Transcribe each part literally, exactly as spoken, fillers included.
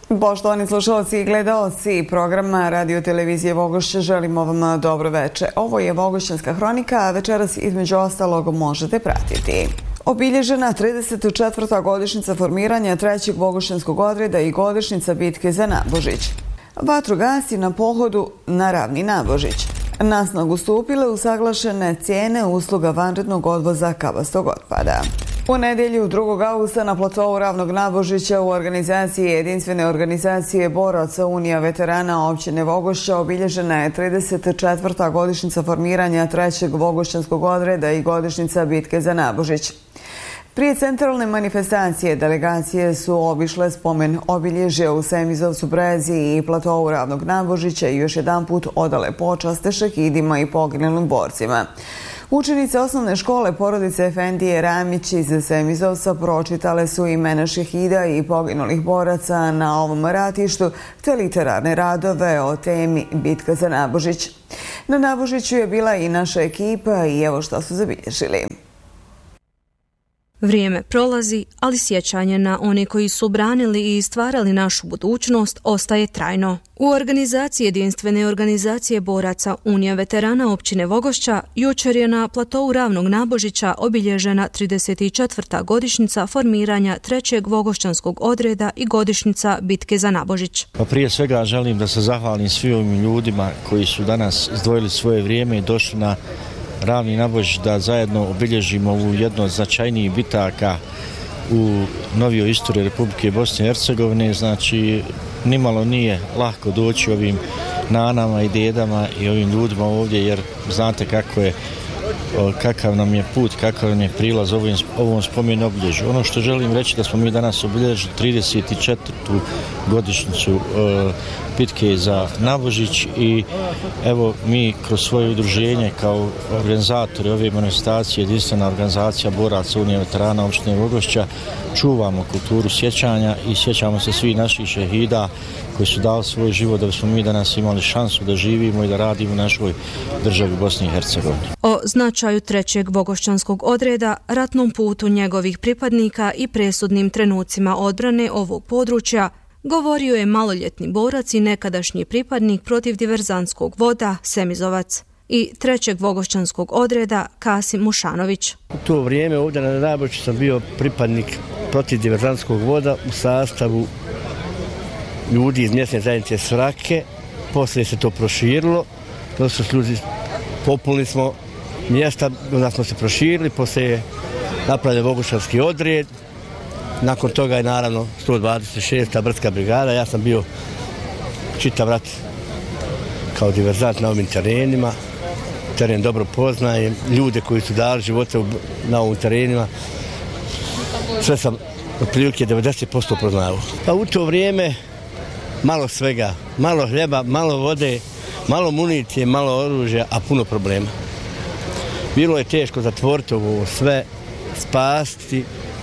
Poštovani slušalci i gledaoci programa Radio Televizije Vogošće, želimo vam dobro veče. Ovo je Vogošćanska hronika, a večeras između ostalog možete pratiti. Obilježena trideset četvrta godišnjica formiranja trećeg Vogošćanskog odreda i godišnjica bitke za Nabožić. Vatrogasci na pohodu na Ravni Nabožić. Na snagu stupile usaglašene cijene usluga vanrednog odvoza kavastog otpada. U nedjelju drugog augusta na platou Ravnog Nabožića u organizaciji jedinstvene organizacije boraca Unija veterana općine Vogošća obilježena je trideset četvrta godišnjica formiranja trećeg Vogošćanskog odreda i godišnjica bitke za Nabožić. Prije centralne manifestacije delegacije su obišle spomen obilježja u Semizovcu, Brezi i platou Ravnog Nabožića i još jedan put odale počaste šehidima i poginulim borcima. Učenice osnovne škole porodice Efendije Ramić iz Semizovca pročitale su imena šehida i poginulih boraca na ovom ratištu te literarne radove o temi Bitka za Nabožić. Na Nabožiću je bila i naša ekipa i evo što su zabilježili. Vrijeme prolazi, ali sjećanje na one koji su branili i stvarali našu budućnost ostaje trajno. U organizaciji jedinstvene organizacije boraca Unija veterana općine Vogošća jučer je na platou Ravnog Nabožića obilježena trideset četvrta godišnjica formiranja trećeg Vogošćanskog odreda i godišnjica bitke za Nabožić. Pa prije svega želim da se zahvalim svim ovim ljudima koji su danas izdvojili svoje vrijeme i došli na Ravni Nabožić da zajedno obilježimo ovu jednu od značajnijih bitaka u novijoj istoriji Republike Bosne i Hercegovine. Znači, nimalo nije lako doći ovim nanama i dedama i ovim ljudima ovdje, jer znate kako je, kakav nam je put, kakav nam je prilaz ovom, ovom spomenu obilježju. Ono što želim reći da smo mi danas obilježili trideset četvrtu godišnjicu uh, bitke za Nabožić i evo mi kroz svoje udruženje kao organizatori ove manifestacije, jedinstvena organizacija boraca Unije veterana općine Vogošća, čuvamo kulturu sjećanja i sjećamo se svih naših šehida koji su dali svoj život da bismo mi danas imali šansu da živimo i da radimo u našoj državi Bosni i Hercegovini. O značaju trećeg Vogošćanskog odreda, ratnom putu njegovih pripadnika i presudnim trenucima odbrane ovog područja govorio je maloljetni borac i nekadašnji pripadnik protiv diverzantskog voda Semizovac i trećeg Vogošćanskog odreda Kasim Mušanović. U to vrijeme ovdje na Nabožiću sam bio pripadnik protiv diverzantskog voda u sastavu ljudi iz mjesne zajednice Svrake. Poslije se to proširilo, to su ljudi, popunili smo mjesta, onda smo se proširili, poslije je napravljen Vogošćanski odred. Nakon toga je naravno sto dvadeset šesta brdska brigada, ja sam bio čitav rat kao diverzant na ovim terenima, teren dobro poznajem, ljude koji su dali živote na ovim terenima, sve sam otprilike devedeset posto poznao. Pa u to vrijeme malo svega, malo hljeba, malo vode, malo municije, malo oružja, a puno problema. Bilo je teško zatvoriti ovo sve, spasti,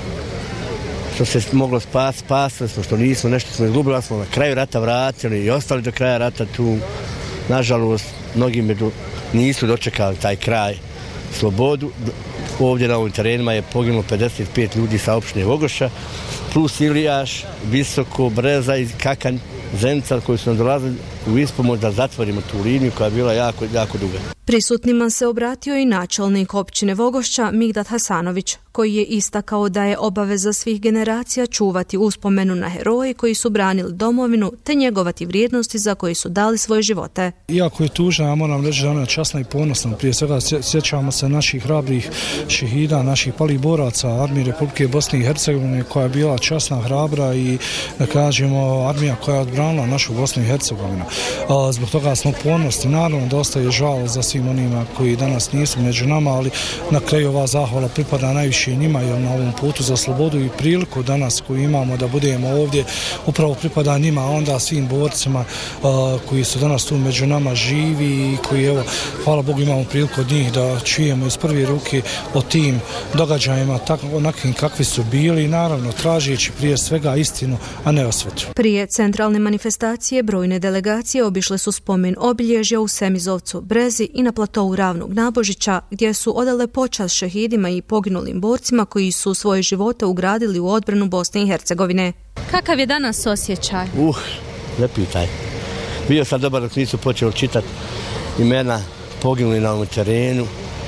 što se moglo spasti, spasili smo, što nismo, nešto smo izgubili, smo na kraju rata vratili i ostali do kraja rata tu. Nažalost, mnogi među nisu dočekali taj kraj, slobodu. Ovdje na ovim terenima je poginulo pedeset pet ljudi sa općine Vogošća, plus Ilijaš, Visoko, Breza i Kakanj, Zenica, koji su nam dolazili u ispomoć da zatvorimo tu liniju koja je bila jako, jako duga. Prisutnima se obratio i načelnik općine Vogošća Migdat Hasanović, koji je istakao da je obaveza svih generacija čuvati uspomenu na heroje koji su branili domovinu te njegovati vrijednosti za koji su dali svoje živote. Iako je tužna, ja moram reći da ona je časna i ponosna. Prije svega sjećamo se naših hrabrih šehida, naših palih boraca Armije Republike Bosne i Hercegovine koja je bila časna, hrabra i da kažemo armija koja je odbranila našu Bosnu i Hercegovinu. Zbog toga smo ponosni. Naravno da ostaje žal za svim onima koji danas nisu među nama, ali na kraju ova zahvala pripada najviše njima, jer na ovom putu za slobodu i priliku danas koju imamo da budemo ovdje upravo pripada njima, a onda svim borcima uh, koji su danas tu među nama živi i koji, evo, hvala Bogu, imamo priliku od njih da čujemo iz prve ruke o tim događajima tako, onakvim kakvi su bili i naravno tražeći prije svega istinu, a ne osvetu. Prije centralne manifestacije brojne delegacije obišle su spomen obilježja u Semizovcu, Brezi i na platovu Ravnog Nabožića, gdje su odale počast šehidima i poginulim borcima koji su svoje živote ugradili u odbranu Bosne i Hercegovine. Kakav je danas osjećaj? Uh, ne pitaj. Bio sam dobar dok nisu počeli čitati imena poginuli na ovom terenu.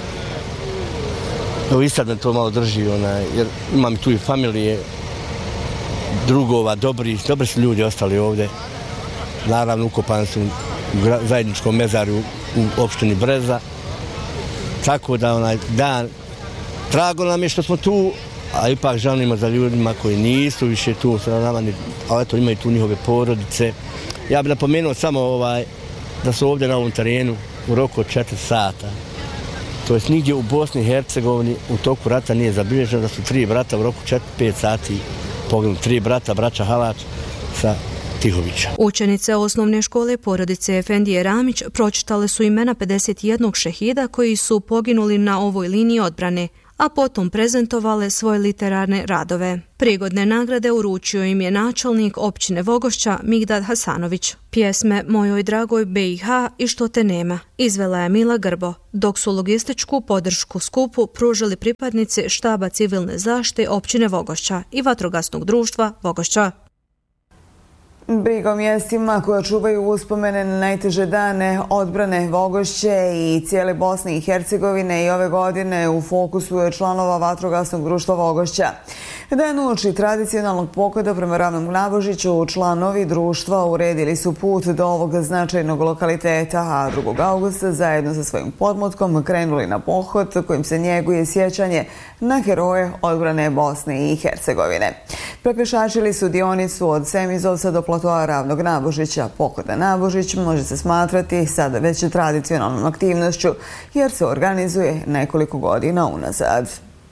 Evo i sad me to malo drži, onaj, jer imam tu i familije, drugova, dobri, dobri su ljudi ostali ovdje. Naravno, ukopani su u zajedničkom mezaru u opštini Breza. Tako da onaj dan, trago nam je što smo tu, a ipak žalimo za ljudima koji nisu više tu sa nama, ali eto imaju tu njihove porodice. Ja bih napomenuo samo ovaj, da su ovdje na ovom terenu u roku od četiri sata. To jest nigdje u Bosni i Hercegovini u toku rata nije zabilježeno da su tri brata u roku četiri pet sati poginuli. Tri brata, braća Halač sa Tihovića. Učenice osnovne škole porodice Efendije Ramić pročitale su imena pedeset jednog šehida koji su poginuli na ovoj liniji odbrane, a potom prezentovale svoje literarne radove. Prigodne nagrade uručio im je načelnik općine Vogošća Migdad Hasanović. Pjesme Mojoj dragoj B i H i Što te nema izvela je Mila Grbo, dok su logističku podršku skupu pružili pripadnici štaba civilne zaštite općine Vogošća i vatrogasnog društva Vogošća. Briga o mjestima koja čuvaju uspomene na najteže dane odbrane Vogošće i cijele Bosne i Hercegovine i ove godine u fokusu je članova vatrogasnog društva Vogošća. Dan uoči tradicionalnog pohoda prema Ravnom Nabožiću članovi društva uredili su put do ovog značajnog lokaliteta, a drugog augusta zajedno sa svojim podmlatkom krenuli na pohod kojim se njeguje sjećanje na heroje odbrane Bosne i Hercegovine. Prepešačili su dionicu od Semizovca do platoa Ravnog Nabožića. Pohoda Nabožić može se smatrati sada već tradicionalnom aktivnošću jer se organizuje nekoliko godina unazad.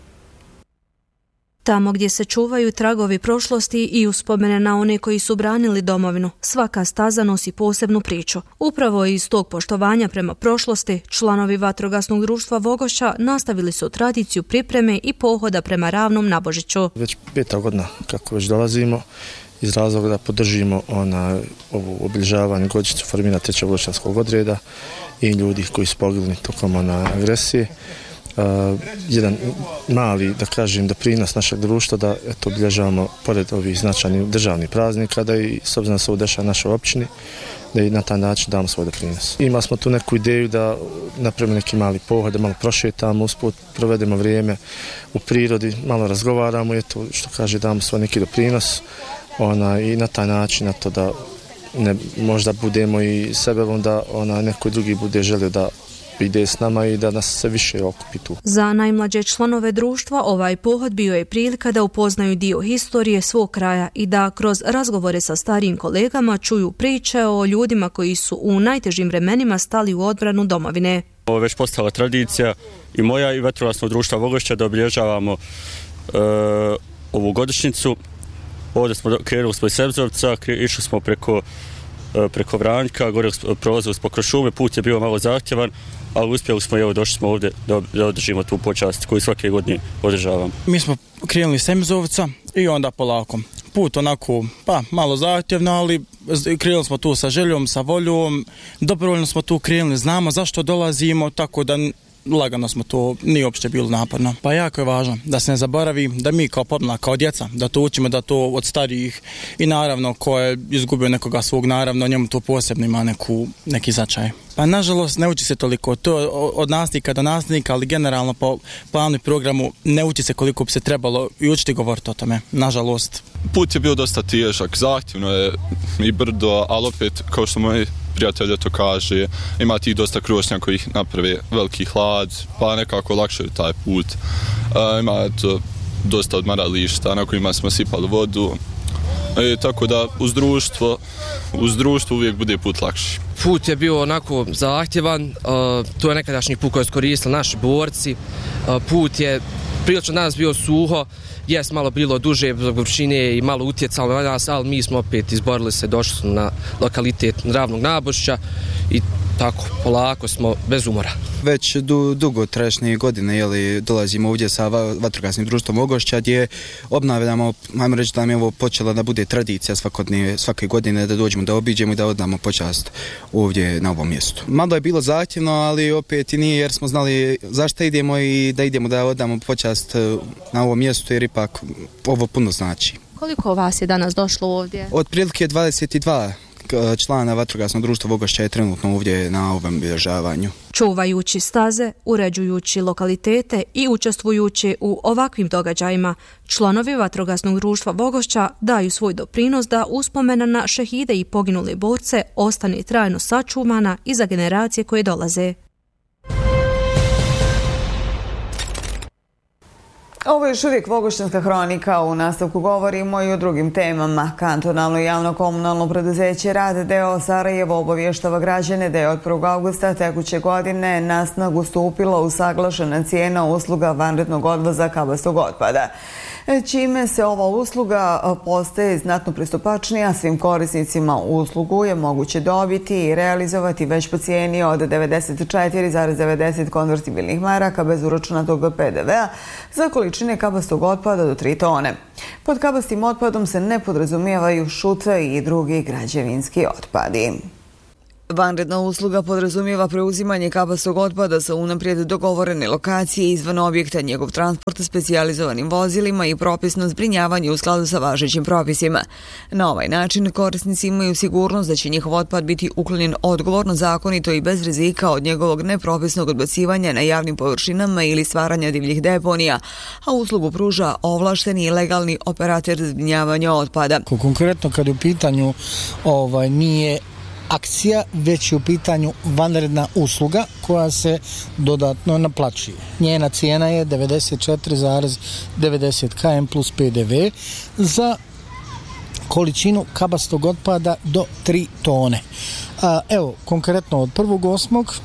Tamo gdje se čuvaju tragovi prošlosti i uspomene na one koji su branili domovinu, svaka staza nosi posebnu priču. Upravo iz tog poštovanja prema prošlosti, članovi vatrogasnog društva Vogošća nastavili su tradiciju pripreme i pohoda prema Ravnom Nabožiću. Već peta godina kako već dolazimo, iz razloga da podržimo ona, ovu obilježavanje godišnjicu formiranja trećeg vogošćanskog odreda i ljudi koji su poginuli tokom ona agresije. Uh, jedan mali, da kažem, doprinos našeg društva da eto obilježavamo pored ovih značajnih državnih praznika, da i s obzirom da se ovo dešava našoj općini, da i na taj način damo svoj doprinos. Imali smo tu neku ideju da napravimo neki mali pohod, da malo prošetamo, usput provedemo vrijeme u prirodi, malo razgovaramo i eto, što kaže, damo svoj neki doprinos ona, i na taj način na to da ne, možda budemo i sebevom da ona, neko drugi bude želio da ide s nama i da nas se više okupi tu. Za najmlađe članove društva ovaj pohod bio je prilika da upoznaju dio historije svog kraja i da kroz razgovore sa starijim kolegama čuju priče o ljudima koji su u najtežim vremenima stali u odbranu domovine. Ovo je već postala tradicija i moja i vatrogasnog društva Vogošća da obilježavamo e, ovu godišnjicu. Ovdje smo krenuli smo iz Semizovca, išli smo preko preko Vranjka, gore prolazili smo kroz šume, put je bio malo zahtjevan, ali uspjeli smo i evo došli smo ovdje da, da održimo tu počast koju svake godine održavam. Mi smo krenuli iz Semizovca i onda polako. Put onako, pa malo zahtjevno, ali krenuli smo tu sa željom, sa voljom, dobrovoljno smo tu krenuli, znamo zašto dolazimo, tako da lagano smo to, nije uopšte bilo naporno. Pa jako je važno da se ne zaboravi, da mi kao podmla, kao djeca, da to učimo, da to od starijih i naravno ko je izgubio nekoga svog, naravno njemu to posebno ima neku, neki značaj. Pa nažalost ne uči se toliko, to od nastavnika do nastavnika, ali generalno po planu i programu ne uči se koliko bi se trebalo i učiti govoriti o tome, nažalost. Put je bio dosta težak, zahtjevno je i brdo, ali opet kao što moji prijatelja to kaže, ima tih dosta krošnja koji naprave veliki hlad, pa nekako lakše je taj put. E, ima to dosta odmarališta na kojima smo sipali vodu. E, tako da uz društvo, uz društvo uvijek bude put lakši. Put je bio onako zahtjevan, uh, to je nekadašnji put koji su koristili naši borci. Uh, put je prilično danas bio suho, jes malo bilo duže zbog vrućine i malo utjecalo na nas, ali mi smo opet izborili se, došli smo na lokalitet Ravnog Nabožića i tako, polako smo bez umora. Već du, dugo trašnje godine jeli, dolazimo ovdje sa vatrogasnim društvom Vogošća gdje obnavljamo, ajmo reći da nam je ovo počela da bude tradicija svakodnje, svake godine da dođemo da obiđemo i da odamo počast ovdje na ovom mjestu. Malo je bilo zahtjevno, ali opet i nije jer smo znali zašto idemo i da idemo da odamo počast na ovom mjestu jer ipak ovo puno znači. Koliko vas je danas došlo ovdje? Otprilike dvadeset dva člana vatrogasnog društva Vogošća je trenutno ovdje na ovom obilježavanju. Čuvajući staze, uređujući lokalitete i učestvujući u ovakvim događajima, članovi vatrogasnog društva Vogošća daju svoj doprinos da uspomena na šehide i poginule borce ostane trajno sačuvana i za generacije koje dolaze. Ovo je još uvijek Vogošćanska hronika. U nastavku govorimo i o drugim temama. Kantonalno javno-komunalno preduzeće Rad d.o.o. Sarajevo obavještava građane da je od prvog avgusta tekuće godine na snagu stupila usaglašena cijena usluga vanrednog odvoza kabastog otpada, čime se ova usluga postaje znatno pristupačnija svim korisnicima. Uslugu je moguće dobiti i realizovati već po cijeni od devedeset četiri zarez devedeset konvertibilnih maraka bez uračunatog pe de vea za količine kabastog otpada do tri tone. Pod kabastim otpadom se ne podrazumijevaju šute i drugi građevinski otpadi. Vanredna usluga podrazumijeva preuzimanje kabastog otpada sa unaprijed dogovorene lokacije izvan objekta, njegov transport specijalizovanim vozilima i propisno zbrinjavanje u skladu sa važećim propisima. Na ovaj način korisnici imaju sigurnost da će njihov otpad biti uklonjen odgovorno, zakonito i bez rizika od njegovog nepropisnog odbacivanja na javnim površinama ili stvaranja divljih deponija, a uslugu pruža ovlašteni i legalni operater zbrinjavanja otpada. Konkretno kad je u pitanju ovaj, nije akcija, već je u pitanju vanredna usluga koja se dodatno naplaćuje. Njena cijena je devedeset četiri zarez devedeset km plus pe de ve za količinu kabastog otpada do tri tone. A, evo, konkretno od prvog osmog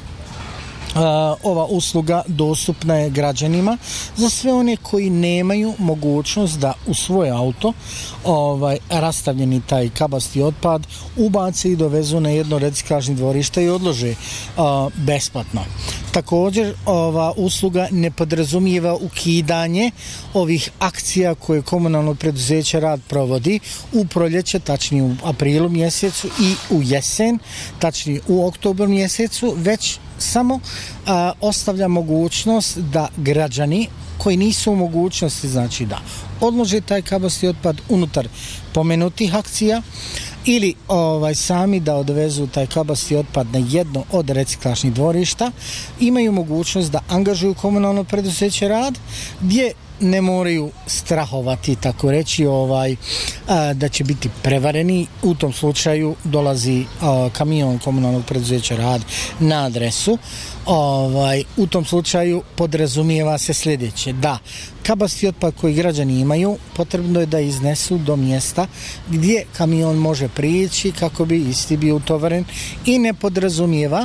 ova usluga dostupna je građanima za sve one koji nemaju mogućnost da u svoj auto ovaj, rastavljeni taj kabasti otpad ubace i dovezu na jedno reciklažno dvorište i odlože a, besplatno. Također ova usluga ne podrazumijeva ukidanje ovih akcija koje komunalno preduzeće Rad provodi u proljeće, tačnije u aprilu mjesecu i u jesen, tačnije u oktobru mjesecu, već samo a, ostavlja mogućnost da građani koji nisu u mogućnosti, znači da odlože taj kabasti otpad unutar pomenutih akcija ili ovaj sami da odvezu taj kabasti otpad na jedno od reciklažnih dvorišta, imaju mogućnost da angažuju komunalno preduzeće Rad, gdje ne moraju strahovati, tako reći, ovaj, a, da će biti prevareni. U tom slučaju dolazi a, kamion komunalnog preduzeća Rad na adresu. Ovaj, u tom slučaju podrazumijeva se sljedeće, da kabasti otpad koji građani imaju potrebno je da iznesu do mjesta gdje kamion može prijeći kako bi isti bio utovaren i ne podrazumijeva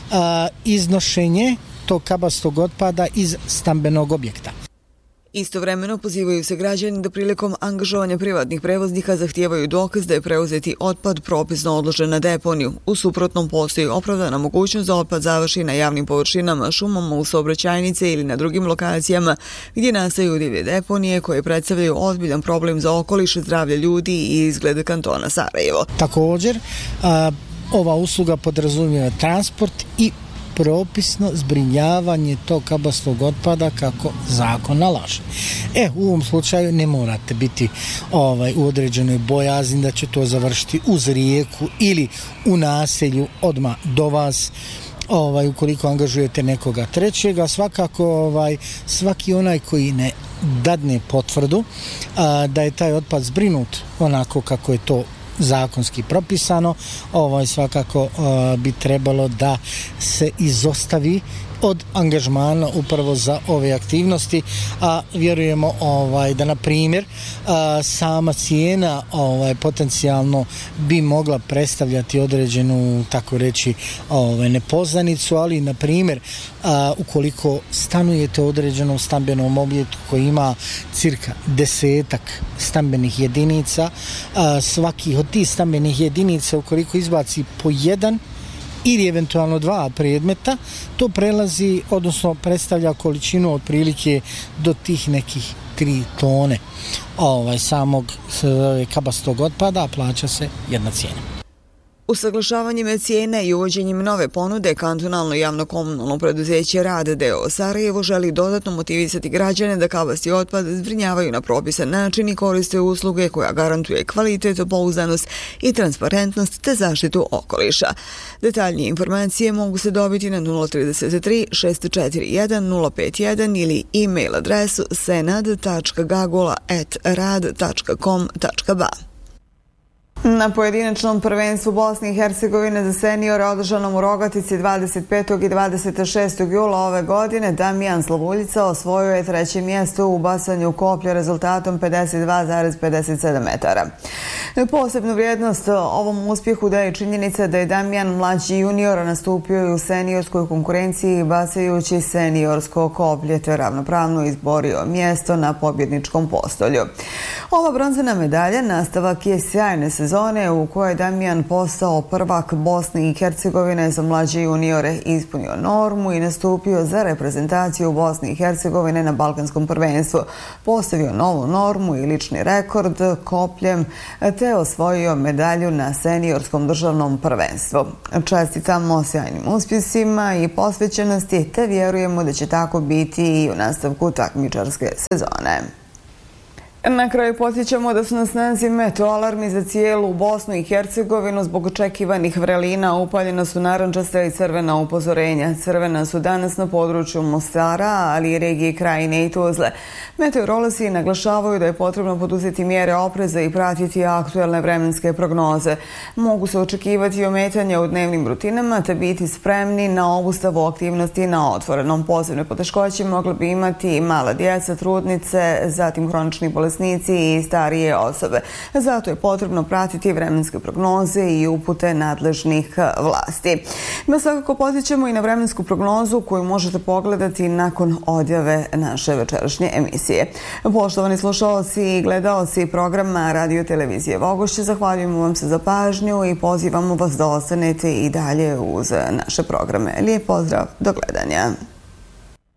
a, iznošenje tog kabastog otpada iz stambenog objekta. Istovremeno pozivaju se građani da prilikom angažovanja privatnih prevoznika zahtijevaju dokaz da je preuzeti otpad propisno odložen na deponiju. U suprotnom postoji opravdana mogućnost da otpad završi na javnim površinama, šumama, u saobraćajnice ili na drugim lokacijama gdje nastaju divlje deponije koje predstavljaju ozbiljan problem za okoliš, zdravlje ljudi i izgled kantona Sarajevo. Također, a, ova usluga podrazumijeva transport i propisno zbrinjavanje tog kabastog otpada kako zakon nalaže. E, u ovom slučaju ne morate biti ovaj, u određenoj bojazni da će to završiti uz rijeku ili u naselju odmah do vas. Ovaj, ukoliko angažujete nekoga trećega, svakako ovaj, svaki onaj koji ne dadne potvrdu a, da je taj otpad zbrinut onako kako je to zakonski propisano, ovaj svakako uh, bi trebalo da se izostavi od angažmana upravo za ove aktivnosti, a vjerujemo ovaj da na primjer a, sama cijena ovaj potencijalno bi mogla predstavljati određenu, tako reći, ovaj nepoznanicu, ali na primjer a, ukoliko stanujete u određenom stambenom objektu koji ima cirka desetak stambenih jedinica, a, svaki od tih stambenih jedinica ukoliko izbaci po jedan ili eventualno dva predmeta, to prelazi, odnosno predstavlja količinu otprilike do tih nekih tri tone ovaj, samog kabastog otpada, plaća se jedna cijena. Usaglašavanjem cijene i uvođenjem nove ponude, kantonalno javno-komunalno preduzeće Rad d o o Sarajevo želi dodatno motivisati građane da kabasti otpad zbrinjavaju na propisan način i koriste usluge koja garantuje kvalitet, pouzdanost i transparentnost te zaštitu okoliša. Detaljnije informacije mogu se dobiti na nula trideset tri šest četiri jedan nula pet jedan ili e-mail adresu senad tačka gagola at rad tačka com tačka ba. Na pojedinačnom prvenstvu Bosne i Hercegovine za seniore održanom u Rogatici dvadeset petog i dvadeset šestog jula ove godine Damijan Slavuljica osvojio je treće mjesto u bacanju koplja rezultatom pedeset dva zarez pedeset sedam metara. Posebnu vrijednost ovom uspjehu daje činjenica da je Damijan mlađi junior nastupio i u seniorskoj konkurenciji bacajući seniorsko koplje te ravnopravno izborio mjesto na pobjedničkom postolju. Ova bronzana medalja nastavak je sjajne sezone u kojoj je Damijan postao prvak Bosne i Hercegovine za mlađe juniore, ispunio normu i nastupio za reprezentaciju Bosne i Hercegovine na Balkanskom prvenstvu, postavio novu normu i lični rekord kopljem te osvojio medalju na seniorskom državnom prvenstvu. Čestitamo sjajnim uspjesima i posvećenosti te vjerujemo da će tako biti i u nastavku takmičarske sezone. Na kraju podsjećamo da su na snazi meteo alarmi za cijelu Bosnu i Hercegovinu zbog očekivanih vrelina. Upaljena su narančasta i crvena upozorenja. Crvena su danas na području Mostara, ali i regije Krajine i Tuzle. Meteorolozi naglašavaju da je potrebno poduzeti mjere opreza i pratiti aktuelne vremenske prognoze. Mogu se očekivati ometanja u dnevnim rutinama te biti spremni na obustavu aktivnosti na otvorenom. Posebne poteškoće mogli bi imati mala djeca, trudnice, zatim hronični bolesnici i starije osobe. Zato je potrebno pratiti vremenske prognoze i upute nadležnih vlasti. Mi svakako podsjećamo i na vremensku prognozu koju možete pogledati nakon odjave naše večerašnje emisije. Poštovani slušalci i gledaoci programa Radio Televizije Vogošće, zahvaljujemo vam se za pažnju i pozivamo vas da ostanete i dalje uz naše programe. Lijep pozdrav, do gledanja.